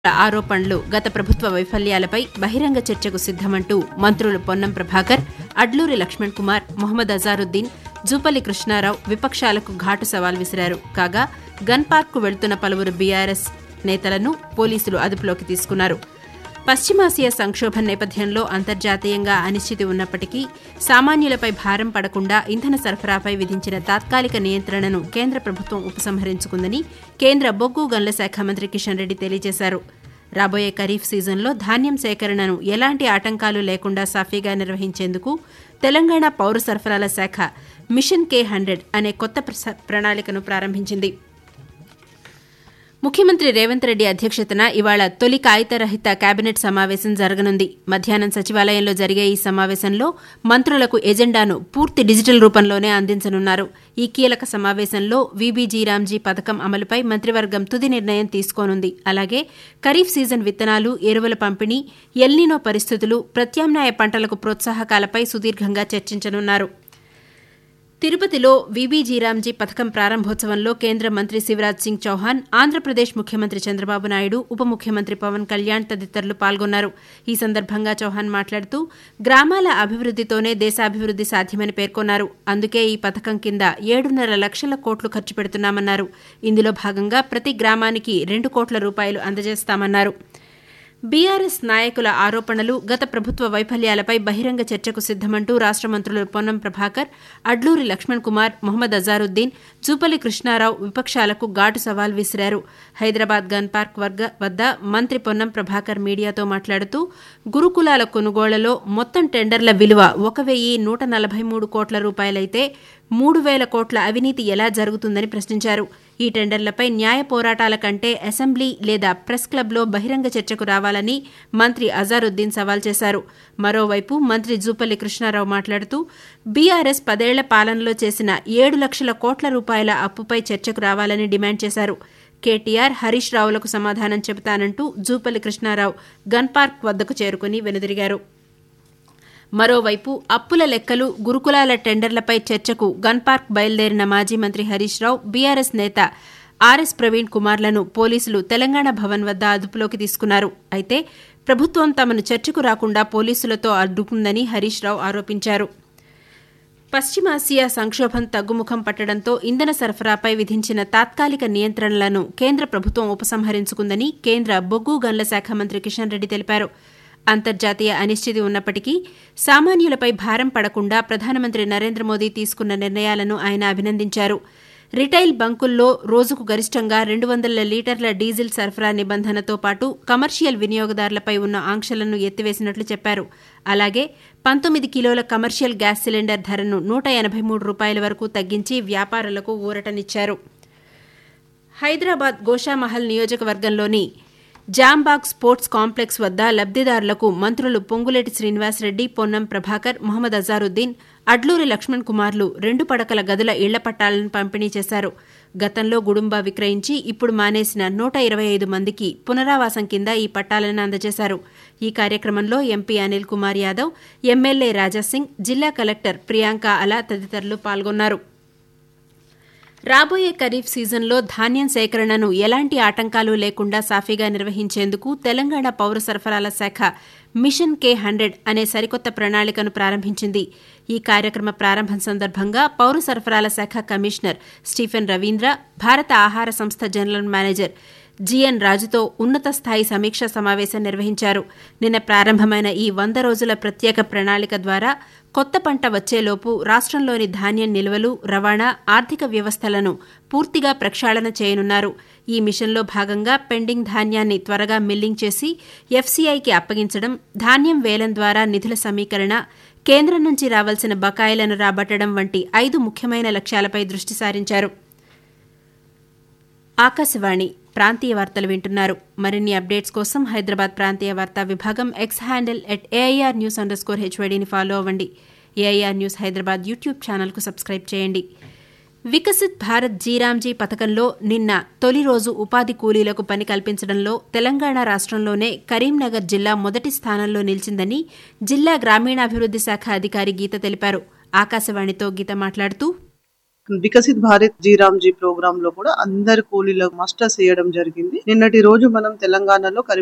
ఆరోపణలు గత ప్రభుత్వ వైఫల్యాలపై బహిరంగ చర్చకు సిద్దమంటూ మంత్రులు పొన్నం ప్రభాకర్, అడ్లూరి లక్ష్మణ్ కుమార్, మొహమ్మద్ అజారుద్దీన్, జూపల్లి కృష్ణారావు విపక్షాలకు ఘాటు సవాల్ విసిరారు. కాగా గన్ పార్క్కు వెళ్తున్న పలువురు బీఆర్ఎస్ నేతలను పోలీసులు అదుపులోకి తీసుకున్నారు. పశ్చిమాసియా సంక్షోభం నేపథ్యంలో అంతర్జాతీయంగా అనిశ్చితి ఉన్నప్పటికీ సామాన్యులపై భారం పడకుండా ఇంధన సరఫరాపై విధించిన తాత్కాలిక నియంత్రణను కేంద్ర ప్రభుత్వం ఉపసంహరించుకుందని కేంద్ర బొగ్గు గనుల శాఖ మంత్రి కిషన్ రెడ్డి తెలియజేశారు. రాబోయే ఖరీఫ్ సీజన్లో ధాన్యం సేకరణను ఎలాంటి ఆటంకాలు లేకుండా సాఫీగా నిర్వహించేందుకు తెలంగాణ పౌర సరఫరాల శాఖ మిషన్ K100 అనే కొత్త ప్రణాళికను ప్రారంభించింది. ముఖ్యమంత్రి రేవంత్ రెడ్డి అధ్యక్షతన ఇవాళ తొలి కాగితరహిత కేబినెట్ సమావేశం జరగనుంది. మధ్యాహ్నం సచివాలయంలో జరిగే ఈ సమావేశంలో మంత్రులకు ఎజెండాను పూర్తి డిజిటల్ రూపంలోనే అందించనున్నారు. ఈ కీలక సమావేశంలో వీబీజీరామ్జీ పథకం అమలుపై మంత్రివర్గం తుది నిర్ణయం తీసుకోనుంది. అలాగే ఖరీఫ్ సీజన్ విత్తనాలు, ఎరువుల పంపిణీ, ఎల్నినో పరిస్థితులు, ప్రత్యామ్నాయ పంటలకు ప్రోత్సాహకాలపై సుదీర్ఘంగా చర్చించనున్నారు. తిరుపతిలో వీబీజీరామ్జీ పథకం ప్రారంభోత్సవంలో కేంద్ర మంత్రి శివరాజ్ సింగ్ చౌహాన్, ఆంధ్రప్రదేశ్ ముఖ్యమంత్రి చంద్రబాబు నాయుడు, ఉప ముఖ్యమంత్రి పవన్ కళ్యాణ్ తదితరులు పాల్గొన్నారు. ఈ సందర్భంగా చౌహాన్ మాట్లాడుతూ గ్రామాల అభివృద్దితోనే దేశాభివృద్ది సాధ్యమని పేర్కొన్నారు. అందుకే ఈ పథకం కింద 7.5 లక్షల కోట్లు ఖర్చు పెడుతున్నామన్నారు. ఇందులో భాగంగా ప్రతి గ్రామానికి 2 కోట్ల రూపాయలు అందజేస్తామన్నారు. బీఆర్ఎస్ నాయకుల ఆరోపణలు, గత ప్రభుత్వ వైఫల్యాలపై బహిరంగ చర్చకు సిద్దమంటూ రాష్ట మంత్రులు పొన్నం ప్రభాకర్, అడ్లూరి లక్ష్మణ్ కుమార్, మొహమ్మద్ అజారుద్దీన్, జూపల్లి కృష్ణారావు విపక్షాలకు ఘాటు సవాల్ విసిరారు. హైదరాబాద్ గన్ పార్క్ వద్ద మంత్రి పొన్నం ప్రభాకర్ మీడియాతో మాట్లాడుతూ గురుకులాల కొనుగోళ్లలో మొత్తం టెండర్ల విలువ 1,143 కోట్ల రూపాయలైతే 3,000 కోట్ల అవినీతి ఎలా జరుగుతుందని ప్రశ్నించారు. ఈ టెండర్లపై న్యాయ పోరాటాల కంటే అసెంబ్లీ లేదా ప్రెస్ క్లబ్లో బహిరంగ చర్చకు రావాలని మంత్రి అజారుద్దీన్ సవాల్ చేశారు. మరోవైపు మంత్రి జూపల్లి కృష్ణారావు మాట్లాడుతూ బీఆర్ఎస్ 10 ఏళ్ల పాలనలో చేసిన 7 లక్షల కోట్ల రూపాయల అప్పుపై చర్చకు రావాలని డిమాండ్ చేశారు. కేటీఆర్, హరీష్ రావులకు సమాధానం చెబుతానంటూ జూపల్లి కృష్ణారావు గన్ పార్క్ వద్దకు చేరుకుని వెనుదిరిగారు. మరోవైపు అప్పుల లెక్కలు, గురుకులాల టెండర్లపై చర్చకు గన్ పార్క్ బయలుదేరిన మాజీ మంత్రి హరీష్ రావు, బీఆర్ఎస్ నేత ఆర్ఎస్ ప్రవీణ్ కుమార్లను పోలీసులు తెలంగాణ భవన్ వద్ద అదుపులోకి తీసుకున్నారు. అయితే ప్రభుత్వం తమను చర్చకు రాకుండా పోలీసులతో అడ్డుకుందని హరీష్ రావు ఆరోపించారు. పశ్చిమాసియా సంక్షోభం తగ్గుముఖం పట్టడంతో ఇంధన సరఫరాపై విధించిన తాత్కాలిక నియంత్రణలను కేంద్ర ప్రభుత్వం ఉపసంహరించుకుందని కేంద్ర బొగ్గు గనుల శాఖ మంత్రి కిషన్ రెడ్డి తెలిపారు. అంతర్జాతీయ అనిశ్చితి ఉన్నప్పటికీ సామాన్యులపై భారం పడకుండా ప్రధానమంత్రి నరేంద్ర మోదీ తీసుకున్న నిర్ణయాలను ఆయన అభినందించారు. రిటైల్ బంకుల్లో రోజుకు గరిష్టంగా 200 లీటర్ల డీజిల్ సరఫరా నిబంధనతో పాటు కమర్షియల్ వినియోగదారులపై ఉన్న ఆంక్షలను ఎత్తివేసినట్లు చెప్పారు. అలాగే 19 కిలోల కమర్షియల్ గ్యాస్ సిలిండర్ ధరను 183 రూపాయల వరకు తగ్గించి వ్యాపారులకు ఊరటనిచ్చారు. హైదరాబాద్ గోషామహల్ నియోజకవర్గంలోని జాంబాగ్ స్పోర్ట్స్ కాంప్లెక్స్ వద్ద లబ్దిదారులకు మంత్రులు పొంగులేటి శ్రీనివాసరెడ్డి, పొన్నం ప్రభాకర్, మొహమ్మద్ అజారుద్దీన్, అడ్లూరి లక్ష్మణ్ కుమార్లు 2 పడకల గదుల ఇళ్ల పట్టాలను పంపిణీ చేశారు. గతంలో గుడుంబా విక్రయించి ఇప్పుడు మానేసిన 125 మందికి పునరావాసం కింద ఈ పట్టాలను అందజేశారు. ఈ కార్యక్రమంలో ఎంపీ అనిల్ కుమార్ యాదవ్, ఎమ్మెల్యే రాజాసింగ్, జిల్లా కలెక్టర్ ప్రియాంక అలా తదితరులు పాల్గొన్నారు. రాబోయే ఖరీఫ్ సీజన్లో ధాన్యం సేకరణను ఎలాంటి ఆటంకాలు లేకుండా సాఫీగా నిర్వహించేందుకు తెలంగాణ పౌర సరఫరాల శాఖ మిషన్ K100 అనే సరికొత్త ప్రణాళికను ప్రారంభించింది. ఈ కార్యక్రమ ప్రారంభం సందర్భంగా పౌర సరఫరాల శాఖ కమిషనర్ స్టీఫెన్ రవీంద్ర, భారత ఆహార సంస్థ జనరల్ మేనేజర్ జీఎన్ రాజుతో ఉన్నత స్థాయి సమీక్షా సమావేశం నిర్వహించారు. నిన్న ప్రారంభమైన ఈ 100 రోజుల ప్రత్యేక ప్రణాళిక ద్వారా కొత్త పంట వచ్చేలోపు రాష్ట్రంలోని ధాన్యం నిల్వలు, రవాణా, ఆర్థిక వ్యవస్థలను పూర్తిగా ప్రక్షాళన చేయనున్నారు. ఈ మిషన్లో భాగంగా పెండింగ్ ధాన్యాన్ని త్వరగా మిల్లింగ్ చేసి ఎఫ్సీఐకి అప్పగించడం, ధాన్యం వేలం ద్వారా నిధుల సమీకరణ, కేంద్రం నుంచి రావాల్సిన బకాయిలను రాబట్టడం వంటి 5 ముఖ్యమైన లక్ష్యాలపై దృష్టి సారించారు. ఆకాశవాణి ప్రాంతీయ వార్తలు వింటున్నారు. మరిన్ని అప్డేట్స్ కోసం హైదరాబాద్ ప్రాంతీయ వార్తా విభాగం ఎక్స్ హ్యాండిల్ @AIRnews_HYDని ఫాలో అవ్వండి. ఏఐఆర్ న్యూస్ హైదరాబాద్ యూట్యూబ్ ఛానల్కు సబ్స్క్రైబ్ చేయండి. వికసిత్ భారత్ జీరామ్జీ పథకంలో నిన్న తొలి రోజు ఉపాధి కూలీలకు పని కల్పించడంలో తెలంగాణ రాష్ట్రంలోనే కరీంనగర్ జిల్లా మొదటి స్థానంలో నిలిచిందని జిల్లా గ్రామీణాభివృద్ది శాఖ అధికారి గీత తెలిపారు. ఆకాశవాణితో గీత మాట్లాడుతూ వికసిత్ భారత్ జీరామ్జీ ప్రోగ్రామ్ లో కూడా అందరు కూలీలకు మాస్టర్స్ చేయడం జరిగింది. నిన్నటి రోజు మనం తెలంగాణలో